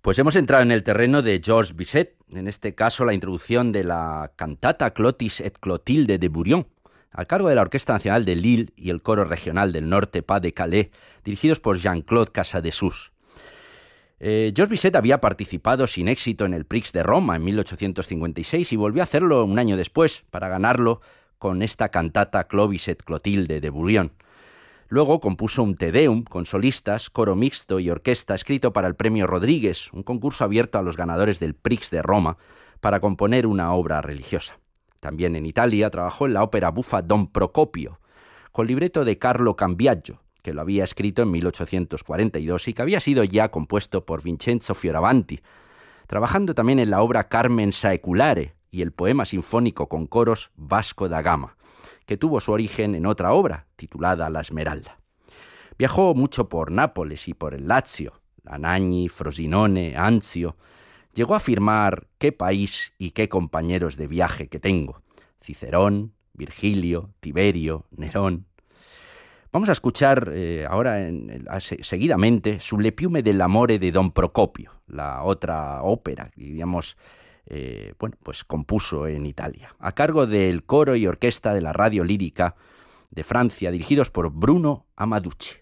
Pues hemos entrado en el terreno de Georges Bizet, en este caso la introducción de la cantata Clotis et Clotilde de Bourrion, al cargo de la Orquesta Nacional de Lille y el Coro Regional del Norte Pas de Calais, dirigidos por Jean-Claude Casadesús. Georges Bizet había participado sin éxito en el Prix de Roma en 1856 y volvió a hacerlo un año después para ganarlo con esta cantata Clovis et Clotilde de Bourrion. Luego compuso un Te Deum con solistas, coro mixto y orquesta escrito para el Premio Rodríguez, un concurso abierto a los ganadores del Prix de Roma para componer una obra religiosa. También en Italia trabajó en la ópera bufa Don Procopio, con libreto de Carlo Cambiagio, que lo había escrito en 1842 y que había sido ya compuesto por Vincenzo Fioravanti, trabajando también en la obra Carmen Saeculare y el poema sinfónico con coros Vasco da Gama, que tuvo su origen en otra obra, titulada La Esmeralda. Viajó mucho por Nápoles y por el Lazio, Anagni, Frosinone, Anzio. Llegó a afirmar qué país y qué compañeros de viaje que tengo: Cicerón, Virgilio, Tiberio, Nerón. Vamos a escuchar seguidamente su Le piume dell'amore de Don Procopio, la otra ópera que, digamos, pues compuso en Italia, a cargo del coro y orquesta de la Radio Lírica de Francia, dirigidos por Bruno Amaducci.